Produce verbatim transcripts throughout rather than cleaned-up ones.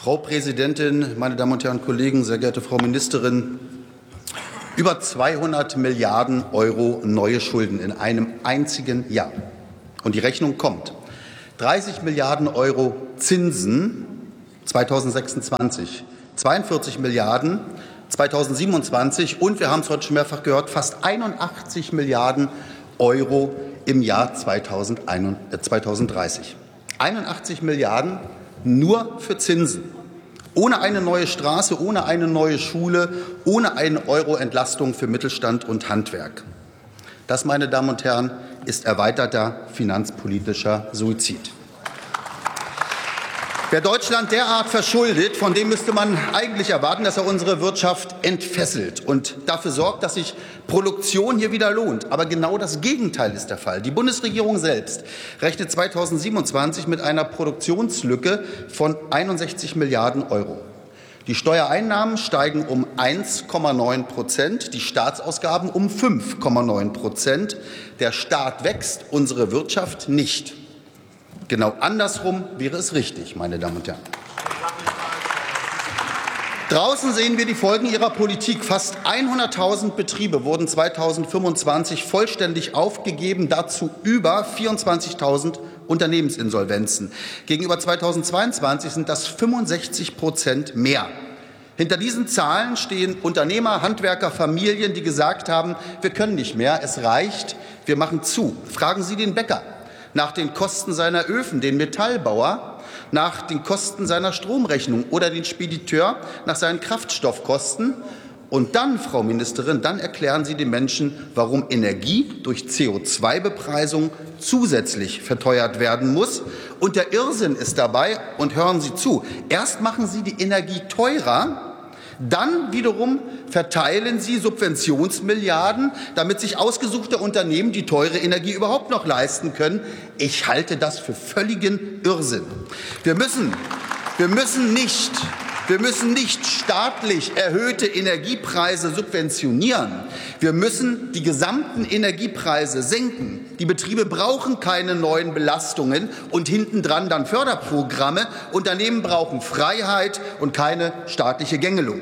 Frau Präsidentin, meine Damen und Herren Kollegen, sehr geehrte Frau Ministerin! Über zweihundert Milliarden Euro neue Schulden in einem einzigen Jahr. Und die Rechnung kommt. dreißig Milliarden Euro Zinsen zweitausendsechsundzwanzig, zweiundvierzig Milliarden zweitausendsiebenundzwanzig und wir haben es heute schon mehrfach gehört, fast einundachtzig Milliarden Euro im Jahr zweitausenddreißig. einundachtzig Milliarden nur für Zinsen. Ohne eine neue Straße, ohne eine neue Schule, ohne eine Euro-Entlastung für Mittelstand und Handwerk. Das, meine Damen und Herren, ist erweiterter finanzpolitischer Suizid. Wer Deutschland derart verschuldet, von dem müsste man eigentlich erwarten, dass er unsere Wirtschaft entfesselt und dafür sorgt, dass sich Produktion hier wieder lohnt. Aber genau das Gegenteil ist der Fall. Die Bundesregierung selbst rechnet zweitausendsiebenundzwanzig mit einer Produktionslücke von einundsechzig Milliarden Euro. Die Steuereinnahmen steigen um eins Komma neun Prozent, die Staatsausgaben um fünf Komma neun Prozent. Der Staat wächst, unsere Wirtschaft nicht. Genau andersrum wäre es richtig, meine Damen und Herren. Draußen sehen wir die Folgen Ihrer Politik. Fast hunderttausend Betriebe wurden zweitausendfünfundzwanzig vollständig aufgegeben, dazu über vierundzwanzigtausend Unternehmensinsolvenzen. Gegenüber zweitausendzweiundzwanzig sind das fünfundsechzig Prozent mehr. Hinter diesen Zahlen stehen Unternehmer, Handwerker, Familien, die gesagt haben, wir können nicht mehr, es reicht, wir machen zu. Fragen Sie den Bäcker nach den Kosten seiner Öfen, den Metallbauer nach den Kosten seiner Stromrechnung oder den Spediteur nach seinen Kraftstoffkosten. Und dann, Frau Ministerin, dann erklären Sie den Menschen, warum Energie durch C O zwei Bepreisung zusätzlich verteuert werden muss. Und der Irrsinn ist dabei, und hören Sie zu, erst machen Sie die Energie teurer, dann wiederum verteilen Sie Subventionsmilliarden, damit sich ausgesuchte Unternehmen die teure Energie überhaupt noch leisten können. Ich halte das für völligen Irrsinn. Wir müssen, wir müssen nicht Wir müssen nicht staatlich erhöhte Energiepreise subventionieren. Wir müssen die gesamten Energiepreise senken. Die Betriebe brauchen keine neuen Belastungen und hintendran dann Förderprogramme. Unternehmen brauchen Freiheit und keine staatliche Gängelung.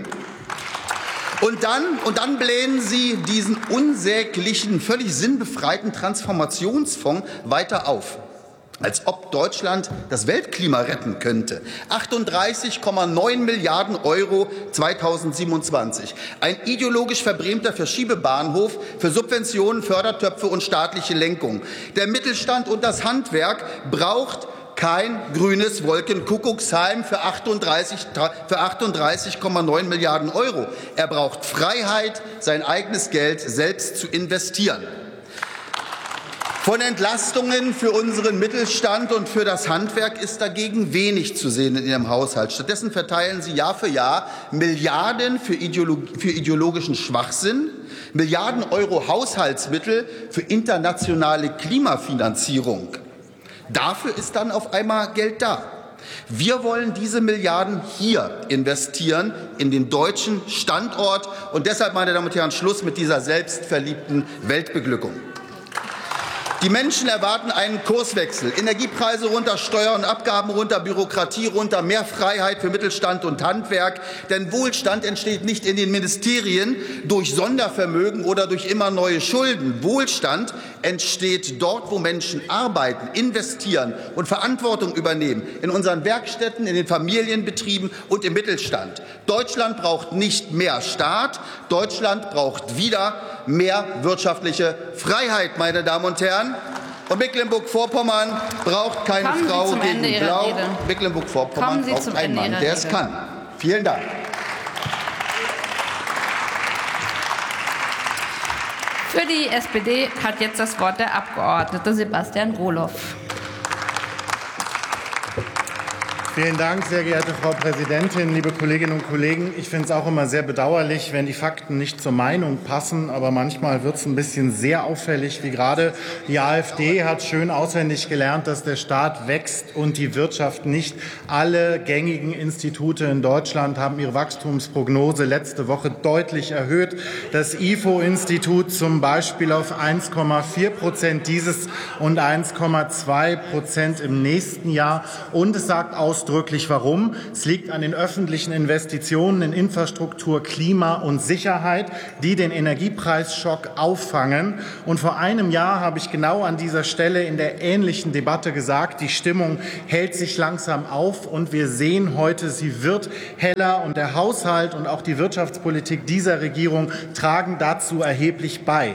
Und dann, und dann blähen Sie diesen unsäglichen, völlig sinnbefreiten Transformationsfonds weiter auf. Als ob Deutschland das Weltklima retten könnte. achtunddreißig Komma neun Milliarden Euro zweitausendsiebenundzwanzig. Ein ideologisch verbrämter Verschiebebahnhof für Subventionen, Fördertöpfe und staatliche Lenkung. Der Mittelstand und das Handwerk braucht kein grünes Wolkenkuckucksheim für achtunddreißig Komma neun Milliarden Euro. Er braucht Freiheit, sein eigenes Geld selbst zu investieren. Von Entlastungen für unseren Mittelstand und für das Handwerk ist dagegen wenig zu sehen in Ihrem Haushalt. Stattdessen verteilen Sie Jahr für Jahr Milliarden für, Ideolog für ideologischen Schwachsinn, Milliarden Euro Haushaltsmittel für internationale Klimafinanzierung. Dafür ist dann auf einmal Geld da. Wir wollen diese Milliarden hier investieren, in den deutschen Standort. Und deshalb, meine Damen und Herren, Schluss mit dieser selbstverliebten Weltbeglückung. Die Menschen erwarten einen Kurswechsel. Energiepreise runter, Steuern und Abgaben runter, Bürokratie runter, mehr Freiheit für Mittelstand und Handwerk. Denn Wohlstand entsteht nicht in den Ministerien durch Sondervermögen oder durch immer neue Schulden. Wohlstand entsteht dort, wo Menschen arbeiten, investieren und Verantwortung übernehmen. In unseren Werkstätten, in den Familienbetrieben und im Mittelstand. Deutschland braucht nicht mehr Staat. Deutschland braucht wieder mehr wirtschaftliche Freiheit, meine Damen und Herren. Und Mecklenburg-Vorpommern braucht keine Kommen Frau gegen Blau. Mecklenburg-Vorpommern braucht einen Mann, der es kann. Vielen Dank. Für die S P D hat jetzt das Wort der Abgeordnete Sebastian Rohloff. Vielen Dank, sehr geehrte Frau Präsidentin, liebe Kolleginnen und Kollegen. Ich finde es auch immer sehr bedauerlich, wenn die Fakten nicht zur Meinung passen. Aber manchmal wird es ein bisschen sehr auffällig, wie gerade die AfD hat schön auswendig gelernt, dass der Staat wächst und die Wirtschaft nicht. Alle gängigen Institute in Deutschland haben ihre Wachstumsprognose letzte Woche deutlich erhöht. Das I F O-Institut zum Beispiel auf eins Komma vier Prozent dieses und eins Komma zwei Prozent im nächsten Jahr. Und es sagt aus ausdrücklich. Warum? Es liegt an den öffentlichen Investitionen in Infrastruktur, Klima und Sicherheit, die den Energiepreisschock auffangen. Und vor einem Jahr habe ich genau an dieser Stelle in der ähnlichen Debatte gesagt, die Stimmung hält sich langsam auf und wir sehen heute, sie wird heller und der Haushalt und auch die Wirtschaftspolitik dieser Regierung tragen dazu erheblich bei.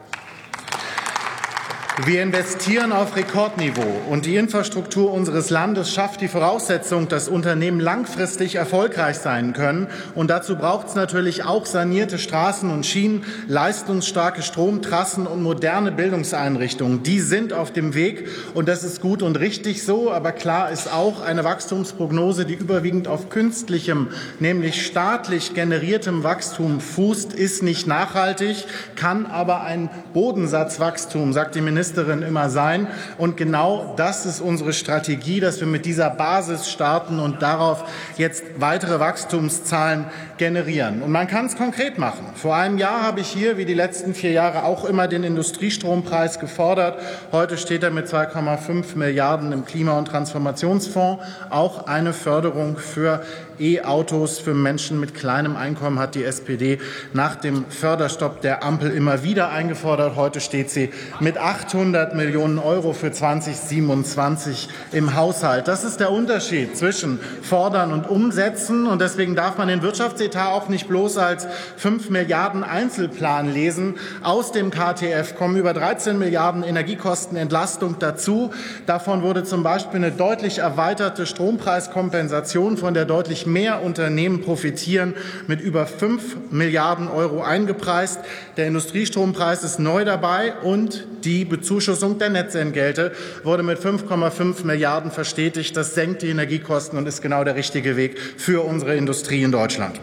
Wir investieren auf Rekordniveau und die Infrastruktur unseres Landes schafft die Voraussetzung, dass Unternehmen langfristig erfolgreich sein können. Und dazu braucht es natürlich auch sanierte Straßen und Schienen, leistungsstarke Stromtrassen und moderne Bildungseinrichtungen. Die sind auf dem Weg und das ist gut und richtig so. Aber klar ist auch, eine Wachstumsprognose, die überwiegend auf künstlichem, nämlich staatlich generiertem Wachstum fußt, ist nicht nachhaltig, kann aber ein Bodensatzwachstum, sagt die Ministerin, immer sein. Und genau das ist unsere Strategie, dass wir mit dieser Basis starten und darauf jetzt weitere Wachstumszahlen generieren. Und man kann es konkret machen. Vor einem Jahr habe ich hier, wie die letzten vier Jahre, auch immer den Industriestrompreis gefordert. Heute steht er mit zwei Komma fünf Milliarden im Klima- und Transformationsfonds. Auch eine Förderung für E-Autos für Menschen mit kleinem Einkommen hat die S P D nach dem Förderstopp der Ampel immer wieder eingefordert. Heute steht sie mit achthundert Millionen Euro für zweitausendsiebenundzwanzig im Haushalt. Das ist der Unterschied zwischen Fordern und Umsetzen. Und deswegen darf man den Wirtschaftsetat auch nicht bloß als fünf Milliarden Einzelplan lesen. Aus dem K T F kommen über dreizehn Milliarden Energiekostenentlastung dazu. Davon wurde zum Beispiel eine deutlich erweiterte Strompreiskompensation, von der deutlich mehr Unternehmen profitieren, mit über fünf Milliarden Euro eingepreist. Der Industriestrompreis ist neu dabei und die Bezuschussung der Netzentgelte wurde mit fünf Komma fünf Milliarden verstetigt. Das senkt die Energiekosten und ist genau der richtige Weg für unsere Industrie in Deutschland.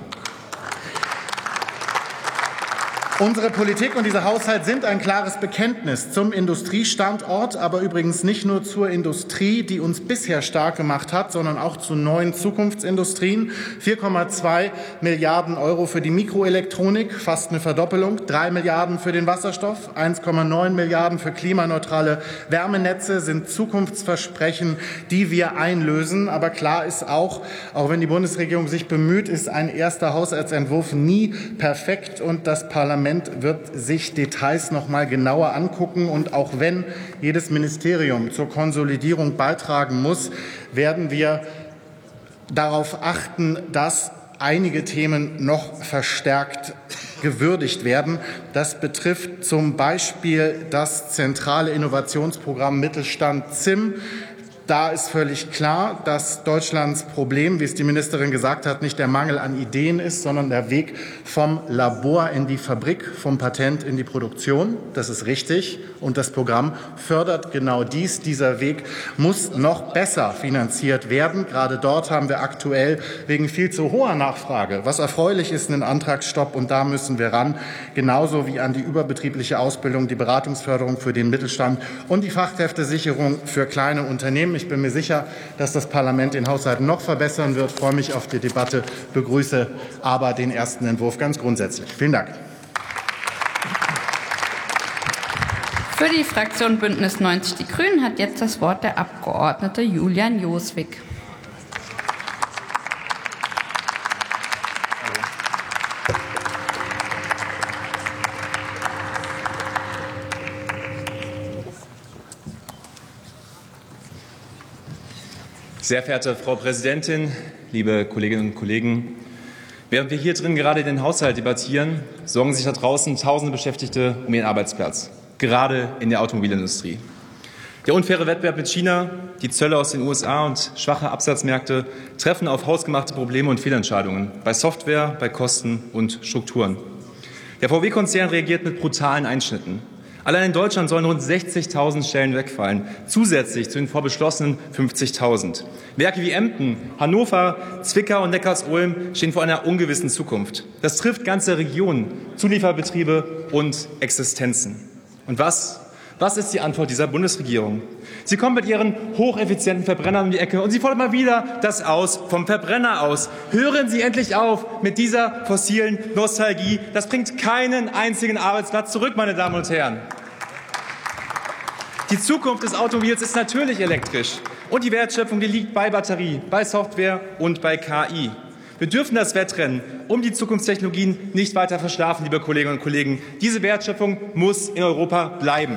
Unsere Politik und dieser Haushalt sind ein klares Bekenntnis zum Industriestandort, aber übrigens nicht nur zur Industrie, die uns bisher stark gemacht hat, sondern auch zu neuen Zukunftsindustrien. vier Komma zwei Milliarden Euro für die Mikroelektronik, fast eine Verdoppelung, drei Milliarden für den Wasserstoff, eins Komma neun Milliarden für klimaneutrale Wärmenetze sind Zukunftsversprechen, die wir einlösen. Aber klar ist auch, auch wenn die Bundesregierung sich bemüht, ist ein erster Haushaltsentwurf nie perfekt und das Parlament wird sich Details noch mal genauer angucken. Und auch wenn jedes Ministerium zur Konsolidierung beitragen muss, werden wir darauf achten, dass einige Themen noch verstärkt gewürdigt werden. Das betrifft zum Beispiel das zentrale Innovationsprogramm Mittelstand Z I M. Da ist völlig klar, dass Deutschlands Problem, wie es die Ministerin gesagt hat, nicht der Mangel an Ideen ist, sondern der Weg vom Labor in die Fabrik, vom Patent in die Produktion. Das ist richtig. Und das Programm fördert genau dies. Dieser Weg muss noch besser finanziert werden. Gerade dort haben wir aktuell wegen viel zu hoher Nachfrage, was erfreulich ist, einen Antragsstopp. Und da müssen wir ran. Genauso wie an die überbetriebliche Ausbildung, die Beratungsförderung für den Mittelstand und die Fachkräftesicherung für kleine Unternehmen. Ich bin mir sicher, dass das Parlament den Haushalt noch verbessern wird. Ich freue mich auf die Debatte, begrüße aber den ersten Entwurf ganz grundsätzlich. Vielen Dank. Für die Fraktion Bündnis neunzig Die Grünen hat jetzt das Wort der Abgeordnete Julian Joswig. Sehr verehrte Frau Präsidentin, liebe Kolleginnen und Kollegen! Während wir hier drin gerade den Haushalt debattieren, sorgen sich da draußen tausende Beschäftigte um ihren Arbeitsplatz, gerade in der Automobilindustrie. Der unfaire Wettbewerb mit China, die Zölle aus den U S A und schwache Absatzmärkte treffen auf hausgemachte Probleme und Fehlentscheidungen bei Software, bei Kosten und Strukturen. Der V W-Konzern reagiert mit brutalen Einschnitten. Allein in Deutschland sollen rund sechzigtausend Stellen wegfallen, zusätzlich zu den vorbeschlossenen fünfzigtausend. Werke wie Emden, Hannover, Zwickau und Neckarsulm stehen vor einer ungewissen Zukunft. Das trifft ganze Regionen, Zulieferbetriebe und Existenzen. Und was? Was ist die Antwort dieser Bundesregierung? Sie kommt mit ihren hocheffizienten Verbrennern um die Ecke und sie fordert mal wieder das Aus vom Verbrenner aus. Hören Sie endlich auf mit dieser fossilen Nostalgie. Das bringt keinen einzigen Arbeitsplatz zurück, meine Damen und Herren. Die Zukunft des Automobils ist natürlich elektrisch. Und die Wertschöpfung, die liegt bei Batterie, bei Software und bei K I. Wir dürfen das Wettrennen um die Zukunftstechnologien nicht weiter verschlafen, liebe Kolleginnen und Kollegen. Diese Wertschöpfung muss in Europa bleiben.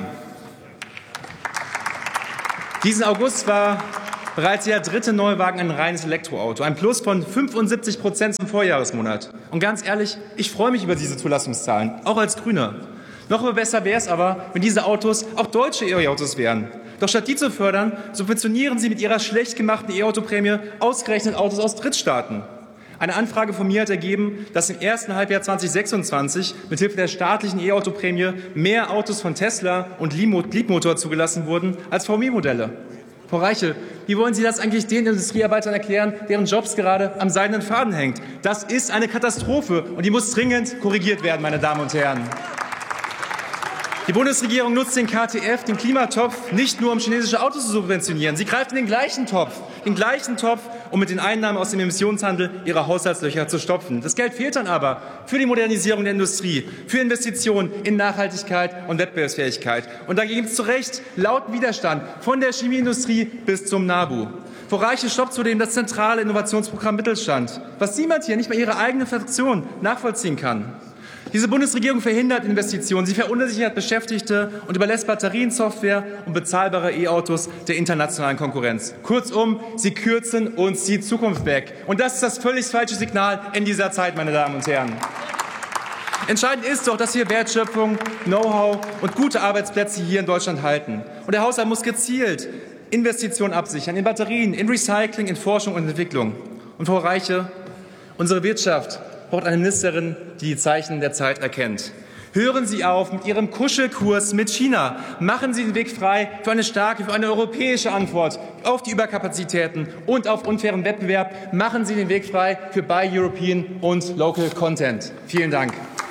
Diesen August war bereits der dritte Neuwagen ein reines Elektroauto, ein Plus von fünfundsiebzig Prozent zum Vorjahresmonat. Und ganz ehrlich, ich freue mich über diese Zulassungszahlen, auch als Grüner. Noch besser wäre es aber, wenn diese Autos auch deutsche E-Autos wären. Doch statt die zu fördern, subventionieren Sie mit Ihrer schlecht gemachten E-Auto-Prämie ausgerechnet Autos aus Drittstaaten. Eine Anfrage von mir hat ergeben, dass im ersten Halbjahr zweitausendsechsundzwanzig mithilfe der staatlichen E-Auto-Prämie mehr Autos von Tesla und Leapmotor zugelassen wurden als V W-Modelle. Frau Reiche, wie wollen Sie das eigentlich den Industriearbeitern erklären, deren Jobs gerade am seidenen Faden hängt? Das ist eine Katastrophe und die muss dringend korrigiert werden, meine Damen und Herren. Die Bundesregierung nutzt den K T F, den Klimatopf, nicht nur um chinesische Autos zu subventionieren. Sie greift in den gleichen Topf, den gleichen Topf, um mit den Einnahmen aus dem Emissionshandel ihre Haushaltslöcher zu stopfen. Das Geld fehlt dann aber für die Modernisierung der Industrie, für Investitionen in Nachhaltigkeit und Wettbewerbsfähigkeit. Und dagegen gibt es zu Recht lauten Widerstand von der Chemieindustrie bis zum NABU. Frau Reiche stoppt zudem das zentrale Innovationsprogramm Mittelstand, was niemand hier, nicht mal Ihre eigene Fraktion, nachvollziehen kann. Diese Bundesregierung verhindert Investitionen, sie verunsichert Beschäftigte und überlässt Batterien, Software und bezahlbare E-Autos der internationalen Konkurrenz. Kurzum, sie kürzen uns die Zukunft weg. Und das ist das völlig falsche Signal in dieser Zeit, meine Damen und Herren. Entscheidend ist doch, dass wir Wertschöpfung, Know-how und gute Arbeitsplätze hier in Deutschland halten. Und der Haushalt muss gezielt Investitionen absichern in Batterien, in Recycling, in Forschung und Entwicklung. Und Frau Reiche, unsere Wirtschaft braucht eine Ministerin, die die Zeichen der Zeit erkennt. Hören Sie auf mit Ihrem Kuschelkurs mit China. Machen Sie den Weg frei für eine starke, für eine europäische Antwort auf die Überkapazitäten und auf unfairen Wettbewerb. Machen Sie den Weg frei für Buy European und Local Content. Vielen Dank.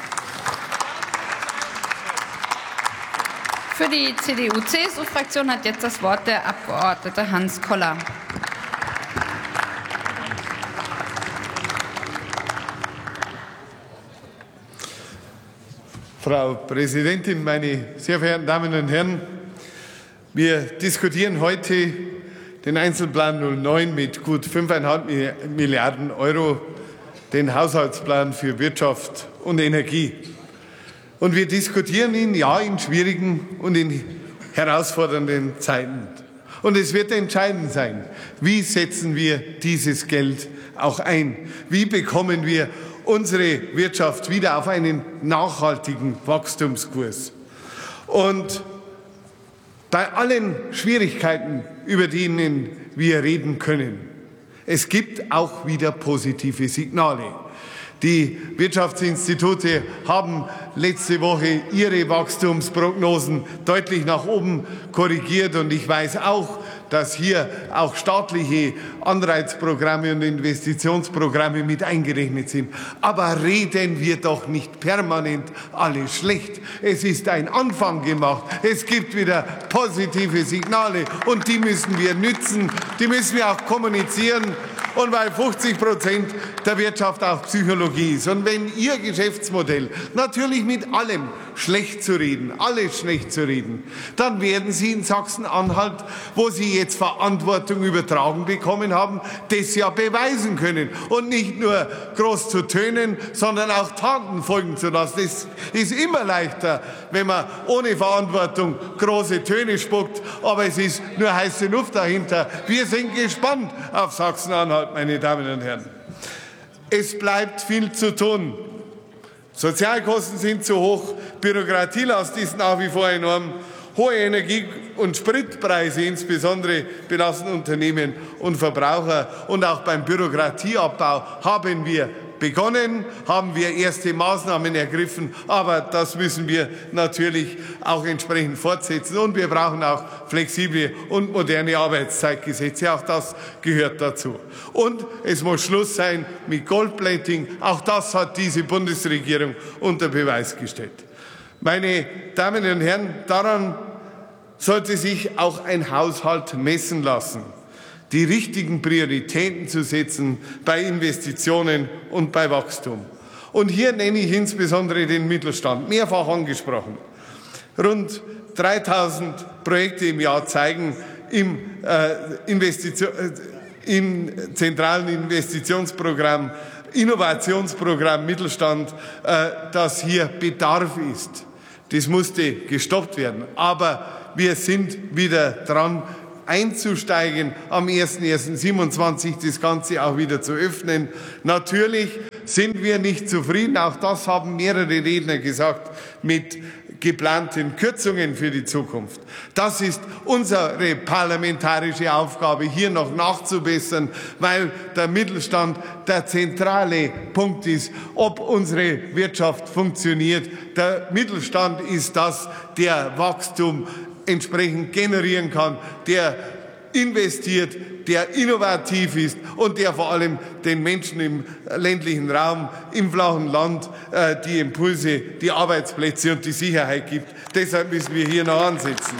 Für die C D U-C S U-Fraktion hat jetzt das Wort der Abgeordnete Hans Koller. Frau Präsidentin, meine sehr verehrten Damen und Herren! Wir diskutieren heute den Einzelplan null neun mit gut fünfeinhalb Milliarden Euro, den Haushaltsplan für Wirtschaft und Energie. Und wir diskutieren ihn, ja, in schwierigen und in herausfordernden Zeiten. Und es wird entscheidend sein, wie setzen wir dieses Geld auch ein? Wie bekommen wir unsere Wirtschaft wieder auf einen nachhaltigen Wachstumskurs? Und bei allen Schwierigkeiten, über die wir reden können, es gibt auch wieder positive Signale. Die Wirtschaftsinstitute haben letzte Woche ihre Wachstumsprognosen deutlich nach oben korrigiert. Und ich weiß auch, dass hier auch staatliche Anreizprogramme und Investitionsprogramme mit eingerechnet sind. Aber reden wir doch nicht permanent alles schlecht. Es ist ein Anfang gemacht. Es gibt wieder positive Signale und die müssen wir nützen, die müssen wir auch kommunizieren. Und weil fünfzig Prozent der Wirtschaft auch Psychologie ist. Und wenn Ihr Geschäftsmodell natürlich mit allem schlecht zu reden, alles schlecht zu reden, dann werden Sie in Sachsen-Anhalt, wo Sie jetzt Verantwortung übertragen bekommen haben, das ja beweisen können. Und nicht nur groß zu tönen, sondern auch Taten folgen zu lassen. Es ist immer leichter, wenn man ohne Verantwortung große Töne spuckt, aber es ist nur heiße Luft dahinter. Wir sind gespannt auf Sachsen-Anhalt, meine Damen und Herren. Es bleibt viel zu tun. Sozialkosten sind zu hoch, Bürokratielast ist nach wie vor enorm, hohe Energie- und Spritpreise insbesondere belasten Unternehmen und Verbraucher. Und auch beim Bürokratieabbau haben wir begonnen, haben wir erste Maßnahmen ergriffen, aber das müssen wir natürlich auch entsprechend fortsetzen. Und wir brauchen auch flexible und moderne Arbeitszeitgesetze, auch das gehört dazu. Und es muss Schluss sein mit Goldplating, auch das hat diese Bundesregierung unter Beweis gestellt. Meine Damen und Herren, daran sollte sich auch ein Haushalt messen lassen, die richtigen Prioritäten zu setzen bei Investitionen und bei Wachstum. Und hier nenne ich insbesondere den Mittelstand, mehrfach angesprochen. Rund dreitausend Projekte im Jahr zeigen, im, äh, Investition, äh, im zentralen Investitionsprogramm, Innovationsprogramm Mittelstand, äh, dass hier Bedarf ist. Das musste gestoppt werden. Aber wir sind wieder dran, einzusteigen, am erster erster siebenundzwanzig das Ganze auch wieder zu öffnen. Natürlich sind wir nicht zufrieden, auch das haben mehrere Redner gesagt, mit geplanten Kürzungen für die Zukunft. Das ist unsere parlamentarische Aufgabe, hier noch nachzubessern, weil der Mittelstand der zentrale Punkt ist, ob unsere Wirtschaft funktioniert. Der Mittelstand ist das, der Wachstum entsprechend generieren kann, der investiert, der innovativ ist und der vor allem den Menschen im ländlichen Raum, im flachen Land äh, die Impulse, die Arbeitsplätze und die Sicherheit gibt. Deshalb müssen wir hier noch ansetzen.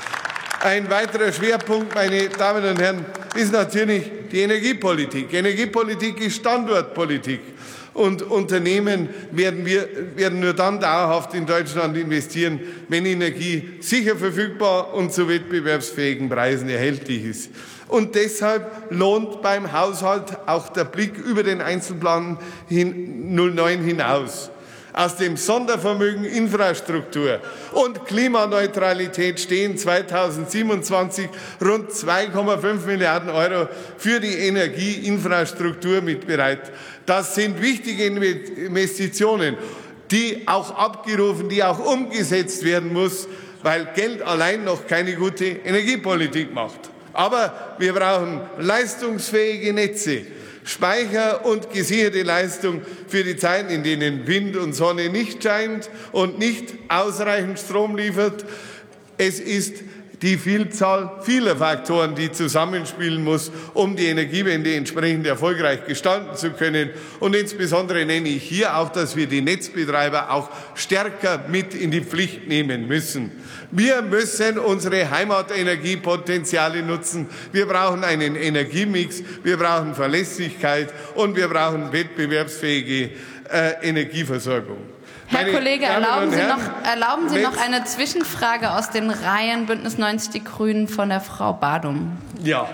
Ein weiterer Schwerpunkt, meine Damen und Herren, ist natürlich die Energiepolitik. Energiepolitik ist Standortpolitik. Und Unternehmen werden, wir, werden nur dann dauerhaft in Deutschland investieren, wenn Energie sicher verfügbar und zu wettbewerbsfähigen Preisen erhältlich ist. Und deshalb lohnt beim Haushalt auch der Blick über den Einzelplan null neun hinaus. Aus dem Sondervermögen Infrastruktur und Klimaneutralität stehen zweitausendsiebenundzwanzig rund zwei Komma fünf Milliarden Euro für die Energieinfrastruktur mit bereit. Das sind wichtige Investitionen, die auch abgerufen, die auch umgesetzt werden muss, weil Geld allein noch keine gute Energiepolitik macht. Aber wir brauchen leistungsfähige Netze, Speicher und gesicherte Leistung für die Zeiten, in denen Wind und Sonne nicht scheint und nicht ausreichend Strom liefert. Es ist die Vielzahl vieler Faktoren, die zusammenspielen muss, um die Energiewende entsprechend erfolgreich gestalten zu können. Und insbesondere nenne ich hier auch, dass wir die Netzbetreiber auch stärker mit in die Pflicht nehmen müssen. Wir müssen unsere Heimatenergiepotenziale nutzen. Wir brauchen einen Energiemix, wir brauchen Verlässlichkeit und wir brauchen wettbewerbsfähige äh, Energieversorgung. Herr Meine Kollege, Damen erlauben und Sie, Herren, noch, erlauben Sie noch eine Zwischenfrage aus den Reihen Bündnis neunzig Die Grünen von der Frau Badum. Ja.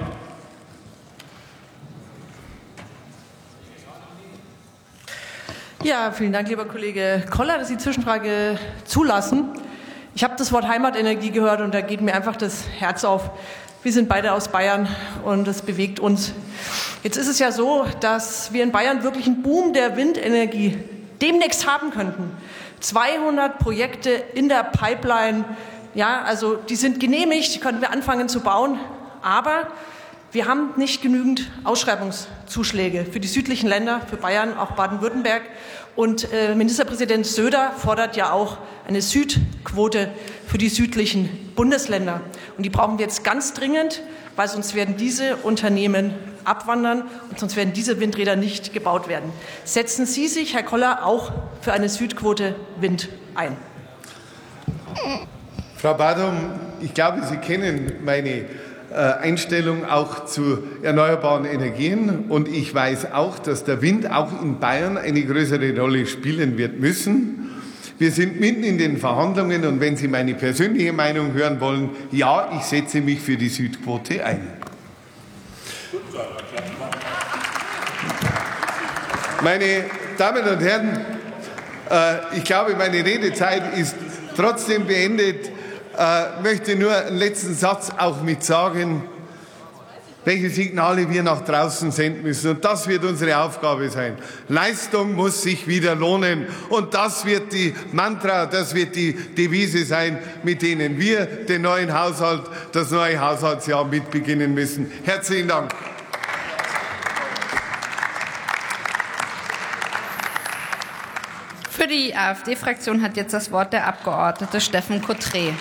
Ja, vielen Dank, lieber Kollege Koller, dass Sie die Zwischenfrage zulassen. Ich habe das Wort Heimatenergie gehört und da geht mir einfach das Herz auf. Wir sind beide aus Bayern und das bewegt uns. Jetzt ist es ja so, dass wir in Bayern wirklich einen Boom der Windenergie demnächst haben könnten. zweihundert Projekte in der Pipeline, ja, also die sind genehmigt, die können wir anfangen zu bauen, aber wir haben nicht genügend Ausschreibungszuschläge für die südlichen Länder, für Bayern, auch Baden-Württemberg. Und äh, Ministerpräsident Söder fordert ja auch eine Südquote für die südlichen Bundesländer. Und die brauchen wir jetzt ganz dringend, weil sonst werden diese Unternehmen abwandern und sonst werden diese Windräder nicht gebaut werden. Setzen Sie sich, Herr Koller, auch für eine Südquote Wind ein? Frau Badum, ich glaube, Sie kennen meine Einstellung auch zu erneuerbaren Energien. Und ich weiß auch, dass der Wind auch in Bayern eine größere Rolle spielen wird müssen. Wir sind mitten in den Verhandlungen und wenn Sie meine persönliche Meinung hören wollen, ja, ich setze mich für die Südquote ein. Meine Damen und Herren, äh, ich glaube, meine Redezeit ist trotzdem beendet. Ich möchte nur einen letzten Satz auch mit sagen, welche Signale wir nach draußen senden müssen. Und das wird unsere Aufgabe sein. Leistung muss sich wieder lohnen. Und das wird die Mantra, das wird die Devise sein, mit denen wir den neuen Haushalt, das neue Haushaltsjahr mitbeginnen müssen. Herzlichen Dank. Für die AfD-Fraktion hat jetzt das Wort der Abgeordnete Steffen Coutré.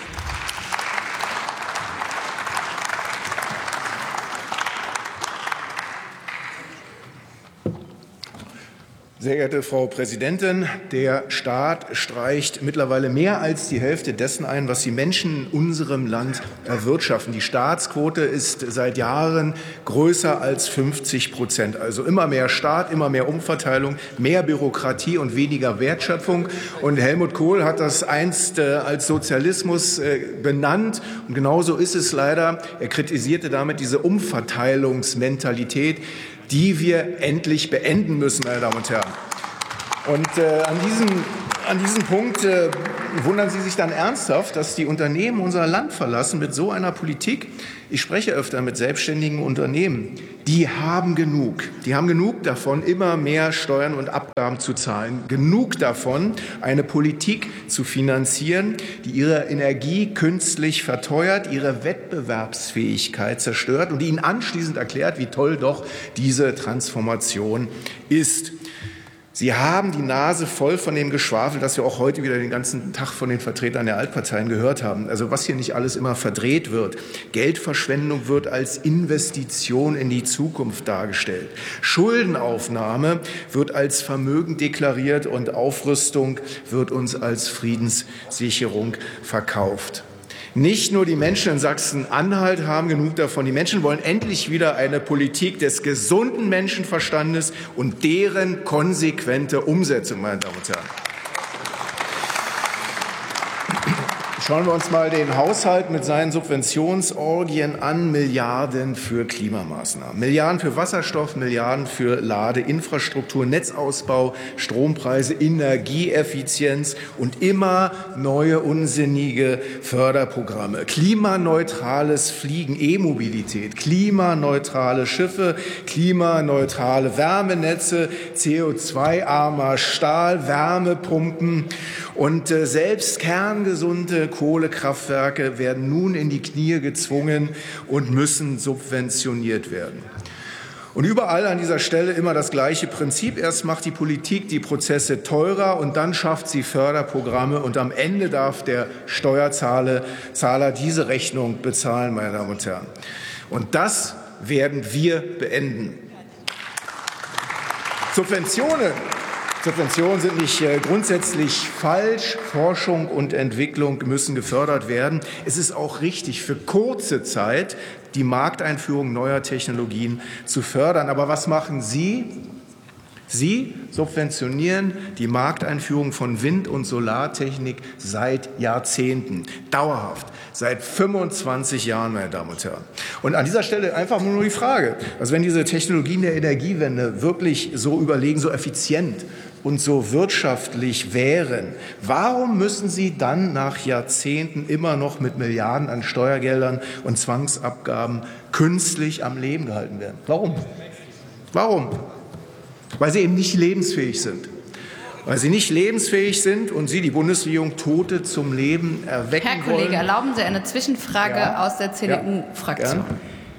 Sehr geehrte Frau Präsidentin, der Staat streicht mittlerweile mehr als die Hälfte dessen ein, was die Menschen in unserem Land erwirtschaften. Die Staatsquote ist seit Jahren größer als fünfzig Prozent. Also immer mehr Staat, immer mehr Umverteilung, mehr Bürokratie und weniger Wertschöpfung. Und Helmut Kohl hat das einst äh, als Sozialismus äh, benannt. Und genauso ist es leider. Er kritisierte damit diese Umverteilungsmentalität, die wir endlich beenden müssen, meine Damen und Herren. Und äh, an, diesem, an diesem Punkt äh, wundern Sie sich dann ernsthaft, dass die Unternehmen unser Land verlassen mit so einer Politik. Ich spreche öfter mit selbstständigen Unternehmen. Die haben genug. Die haben genug davon, immer mehr Steuern und Abgaben zu zahlen. Genug davon, eine Politik zu finanzieren, die ihre Energie künstlich verteuert, ihre Wettbewerbsfähigkeit zerstört und die ihnen anschließend erklärt, wie toll doch diese Transformation ist. Sie haben die Nase voll von dem Geschwafel, das wir auch heute wieder den ganzen Tag von den Vertretern der Altparteien gehört haben. Also was hier nicht alles immer verdreht wird. Geldverschwendung wird als Investition in die Zukunft dargestellt. Schuldenaufnahme wird als Vermögen deklariert und Aufrüstung wird uns als Friedenssicherung verkauft. Nicht nur die Menschen in Sachsen-Anhalt haben genug davon. Die Menschen wollen endlich wieder eine Politik des gesunden Menschenverstandes und deren konsequente Umsetzung, meine Damen und Herren. Schauen wir uns mal den Haushalt mit seinen Subventionsorgien an. Milliarden für Klimamaßnahmen, Milliarden für Wasserstoff, Milliarden für Ladeinfrastruktur, Netzausbau, Strompreise, Energieeffizienz und immer neue unsinnige Förderprogramme. Klimaneutrales Fliegen, E-Mobilität, klimaneutrale Schiffe, klimaneutrale Wärmenetze, C O zwei armer Stahl, Wärmepumpen und äh, selbst kerngesunde Kohlekraftwerke werden nun in die Knie gezwungen und müssen subventioniert werden. Und überall an dieser Stelle immer das gleiche Prinzip. Erst macht die Politik die Prozesse teurer und dann schafft sie Förderprogramme und am Ende darf der Steuerzahler Zahler diese Rechnung bezahlen, meine Damen und Herren. Und das werden wir beenden. Subventionen. Subventionen sind nicht äh, grundsätzlich falsch. Forschung und Entwicklung müssen gefördert werden. Es ist auch richtig, für kurze Zeit die Markteinführung neuer Technologien zu fördern. Aber was machen Sie? Sie subventionieren die Markteinführung von Wind- und Solartechnik seit Jahrzehnten, dauerhaft, seit fünfundzwanzig Jahren, meine Damen und Herren. Und an dieser Stelle einfach nur die Frage, also wenn diese Technologien der Energiewende wirklich so überlegen, so effizient und so wirtschaftlich wären, warum müssen sie dann nach Jahrzehnten immer noch mit Milliarden an Steuergeldern und Zwangsabgaben künstlich am Leben gehalten werden? Warum? Warum? Weil sie eben nicht lebensfähig sind. Weil sie nicht lebensfähig sind und Sie, die Bundesregierung, Tote zum Leben erwecken wollen. Herr Kollege, erlauben Sie eine Zwischenfrage ja. aus der C D U-Fraktion. Ja,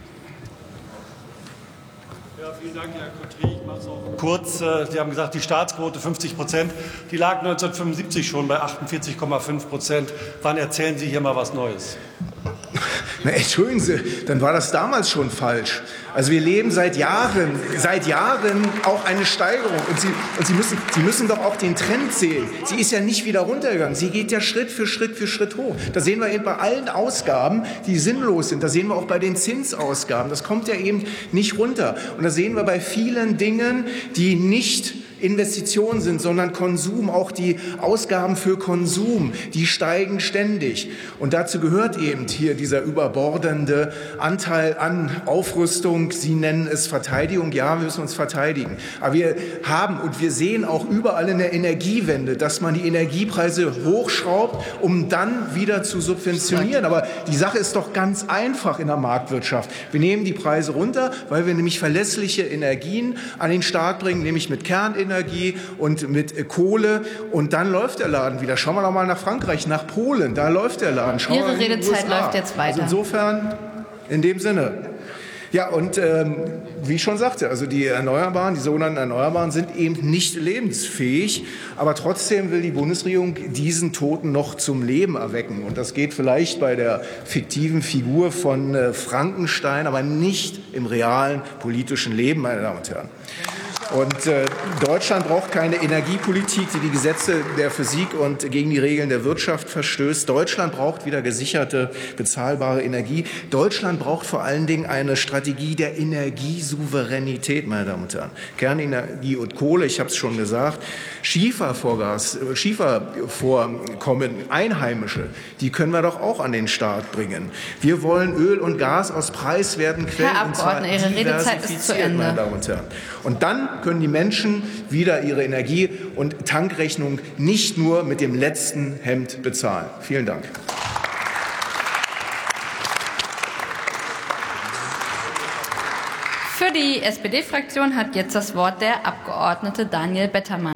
ja, vielen Dank, Herr Kottry. Ich mache es auch kurz. Sie haben gesagt, die Staatsquote fünfzig Prozent. Die lag neunzehnhundertfünfundsiebzig schon bei achtundvierzig Komma fünf Prozent. Wann erzählen Sie hier mal was Neues? Na, entschuldigen Sie, dann war das damals schon falsch. Also wir leben seit Jahren, seit Jahren auch eine Steigerung. Und Sie, und Sie, müssen, Sie müssen doch auch den Trend sehen. Sie ist ja nicht wieder runtergegangen. Sie geht ja Schritt für Schritt für Schritt hoch. Das sehen wir eben bei allen Ausgaben, die sinnlos sind. Das sehen wir auch bei den Zinsausgaben. Das kommt ja eben nicht runter. Und das sehen wir bei vielen Dingen, die nicht Investitionen sind, sondern Konsum, auch die Ausgaben für Konsum, die steigen ständig. Und dazu gehört eben hier dieser überbordende Anteil an Aufrüstung. Sie nennen es Verteidigung. Ja, wir müssen uns verteidigen. Aber wir haben und wir sehen auch überall in der Energiewende, dass man die Energiepreise hochschraubt, um dann wieder zu subventionieren. Aber die Sache ist doch ganz einfach in der Marktwirtschaft. Wir nehmen die Preise runter, weil wir nämlich verlässliche Energien an den Start bringen, nämlich mit Kernenergie und mit Kohle. Und dann läuft der Laden wieder. Schauen wir doch mal nach Frankreich, nach Polen. Da läuft der Laden. Schauen Ihre wir in die Redezeit U S A. läuft jetzt weiter. Also insofern, in dem Sinne. Ja, und ähm, wie ich schon sagte, also die Erneuerbaren, die sogenannten Erneuerbaren sind eben nicht lebensfähig. Aber trotzdem will die Bundesregierung diesen Toten noch zum Leben erwecken. Und das geht vielleicht bei der fiktiven Figur von äh, Frankenstein, aber nicht im realen politischen Leben, meine Damen und Herren. Und äh, Deutschland braucht keine Energiepolitik, die die Gesetze der Physik und gegen die Regeln der Wirtschaft verstößt. Deutschland braucht wieder gesicherte, bezahlbare Energie. Deutschland braucht vor allen Dingen eine Strategie der Energiesouveränität, meine Damen und Herren. Kernenergie und Kohle, ich habe es schon gesagt, Schiefervorgas, Schiefervorkommen, Einheimische, die können wir doch auch an den Start bringen. Wir wollen Öl und Gas aus preiswerten Quellen, Herr Abgeordneter, Ihre Redezeit ist zu Ende. Meine Damen und Herren. Und dann können die Menschen wieder ihre Energie- und Tankrechnung nicht nur mit dem letzten Hemd bezahlen. Vielen Dank. Für die S P D-Fraktion hat jetzt das Wort der Abgeordnete Daniel Bettermann.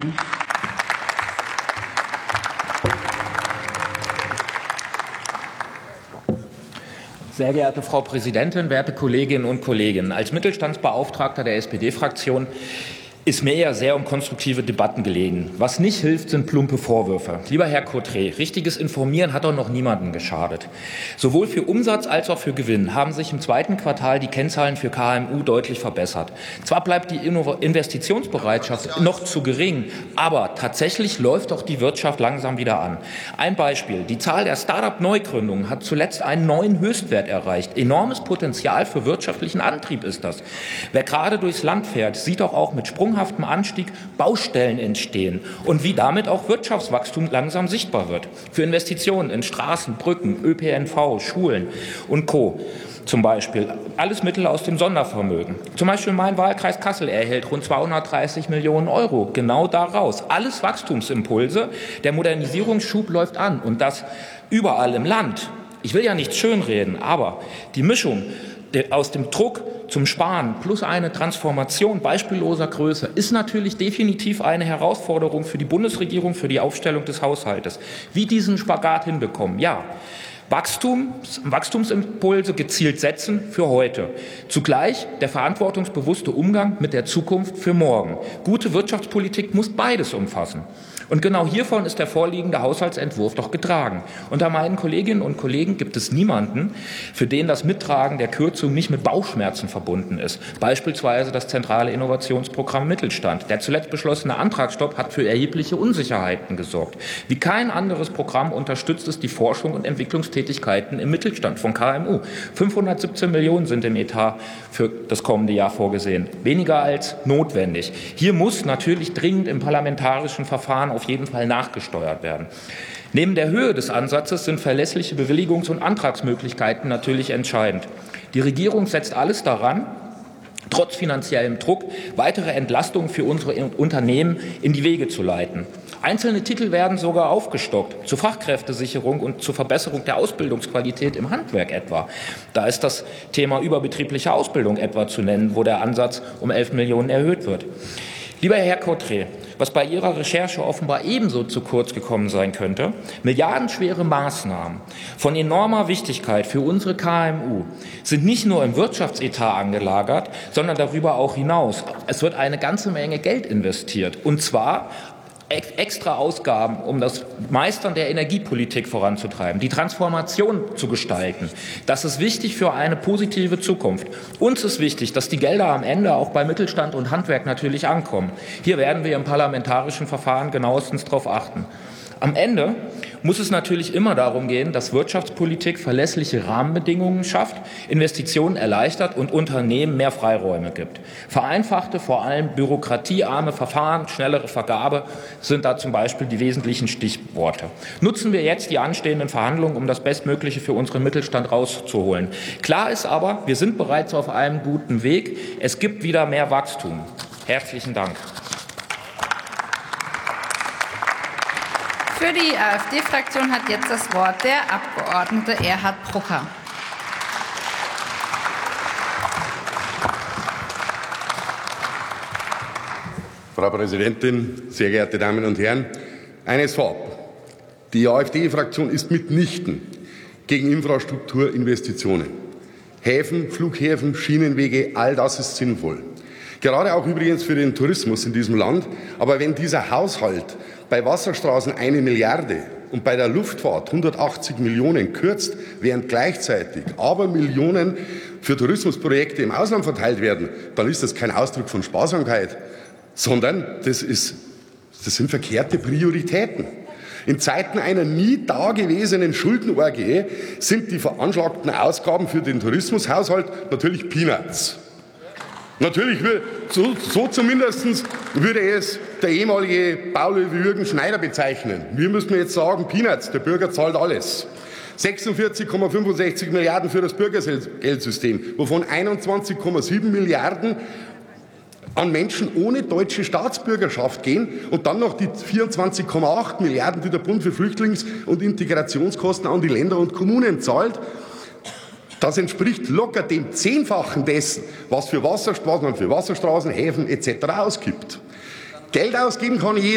Sehr geehrte Frau Präsidentin, werte Kolleginnen und Kollegen! Als Mittelstandsbeauftragter der S P D-Fraktion ist mir eher sehr um konstruktive Debatten gelegen. Was nicht hilft, sind plumpe Vorwürfe. Lieber Herr Cottret, richtiges Informieren hat doch noch niemandem geschadet. Sowohl für Umsatz als auch für Gewinn haben sich im zweiten Quartal die Kennzahlen für K M U deutlich verbessert. Zwar bleibt die Investitionsbereitschaft noch zu gering, aber tatsächlich läuft doch die Wirtschaft langsam wieder an. Ein Beispiel. Die Zahl der Start-up-Neugründungen hat zuletzt einen neuen Höchstwert erreicht. Enormes Potenzial für wirtschaftlichen Antrieb ist das. Wer gerade durchs Land fährt, sieht doch auch mit Sprung Anstieg Baustellen entstehen und wie damit auch Wirtschaftswachstum langsam sichtbar wird. Für Investitionen in Straßen, Brücken, Ö P N V, Schulen und Co. Zum Beispiel alles Mittel aus dem Sondervermögen. Zum Beispiel mein Wahlkreis Kassel erhält rund zweihundertdreißig Millionen Euro genau daraus. Alles Wachstumsimpulse. Der Modernisierungsschub läuft an und das überall im Land. Ich will ja nichts schönreden, aber die Mischung aus dem Druck zum Sparen plus eine Transformation beispielloser Größe ist natürlich definitiv eine Herausforderung für die Bundesregierung, für die Aufstellung des Haushaltes. Wie diesen Spagat hinbekommen? Ja. Wachstums, Wachstumsimpulse gezielt setzen für heute. Zugleich der verantwortungsbewusste Umgang mit der Zukunft für morgen. Gute Wirtschaftspolitik muss beides umfassen. Und genau hiervon ist der vorliegende Haushaltsentwurf doch getragen. Unter meinen Kolleginnen und Kollegen gibt es niemanden, für den das Mittragen der Kürzung nicht mit Bauchschmerzen verbunden ist. Beispielsweise das zentrale Innovationsprogramm Mittelstand. Der zuletzt beschlossene Antragsstopp hat für erhebliche Unsicherheiten gesorgt. Wie kein anderes Programm unterstützt es die Forschung und Entwicklungstätigkeiten im Mittelstand von K M U. fünfhundertsiebzehn Millionen sind im Etat für das kommende Jahr vorgesehen. Weniger als notwendig. Hier muss natürlich dringend im parlamentarischen Verfahren auf jeden Fall nachgesteuert werden. Neben der Höhe des Ansatzes sind verlässliche Bewilligungs- und Antragsmöglichkeiten natürlich entscheidend. Die Regierung setzt alles daran, trotz finanziellem Druck weitere Entlastungen für unsere Unternehmen in die Wege zu leiten. Einzelne Titel werden sogar aufgestockt, zur Fachkräftesicherung und zur Verbesserung der Ausbildungsqualität im Handwerk etwa. Da ist das Thema überbetriebliche Ausbildung etwa zu nennen, wo der Ansatz um elf Millionen erhöht wird. Lieber Herr Cottret, was bei Ihrer Recherche offenbar ebenso zu kurz gekommen sein könnte, milliardenschwere Maßnahmen von enormer Wichtigkeit für unsere K M U sind nicht nur im Wirtschaftsetat angelagert, sondern darüber auch hinaus. Es wird eine ganze Menge Geld investiert, und zwar extra Ausgaben, um das Meistern der Energiepolitik voranzutreiben, die Transformation zu gestalten. Das ist wichtig für eine positive Zukunft. Uns ist wichtig, dass die Gelder am Ende auch bei Mittelstand und Handwerk natürlich ankommen. Hier werden wir im parlamentarischen Verfahren genauestens darauf achten. Am Ende muss es natürlich immer darum gehen, dass Wirtschaftspolitik verlässliche Rahmenbedingungen schafft, Investitionen erleichtert und Unternehmen mehr Freiräume gibt. Vereinfachte, vor allem bürokratiearme Verfahren, schnellere Vergabe sind da zum Beispiel die wesentlichen Stichworte. Nutzen wir jetzt die anstehenden Verhandlungen, um das Bestmögliche für unseren Mittelstand rauszuholen. Klar ist aber, wir sind bereits auf einem guten Weg. Es gibt wieder mehr Wachstum. Herzlichen Dank. Für die AfD-Fraktion hat jetzt das Wort der Abgeordnete Erhard Brucker. Frau Präsidentin, sehr geehrte Damen und Herren! Eines vorab. Die AfD-Fraktion ist mitnichten gegen Infrastrukturinvestitionen. Häfen, Flughäfen, Schienenwege, all das ist sinnvoll. Gerade auch übrigens für den Tourismus in diesem Land. Aber wenn dieser Haushalt bei Wasserstraßen eine Milliarde und bei der Luftfahrt hundertachtzig Millionen kürzt, während gleichzeitig aber Millionen für Tourismusprojekte im Ausland verteilt werden, dann ist das kein Ausdruck von Sparsamkeit. sondern das, ist, das sind verkehrte Prioritäten. In Zeiten einer nie dagewesenen Schuldenorgie sind die veranschlagten Ausgaben für den Tourismushaushalt natürlich Peanuts. Natürlich, so, so zumindest würde es der ehemalige Baulöwe Jürgen Schneider bezeichnen. Wir müssen jetzt sagen, Peanuts, der Bürger zahlt alles. sechsundvierzig Komma fünfundsechzig Milliarden für das Bürgergeldsystem, wovon einundzwanzig Komma sieben Milliarden an Menschen ohne deutsche Staatsbürgerschaft gehen und dann noch die vierundzwanzig Komma acht Milliarden, die der Bund für Flüchtlings- und Integrationskosten an die Länder und Kommunen zahlt. Das entspricht locker dem Zehnfachen dessen, was, für Wasser, was man für Wasserstraßen, Häfen et cetera ausgibt. Geld ausgeben kann jeder.